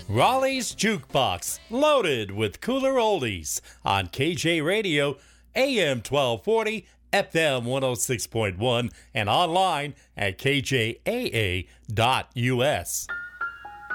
Raleigh's Jukebox, loaded with cooler oldies on KJ Radio, AM 1240, FM 106.1, and online at kjaa.us.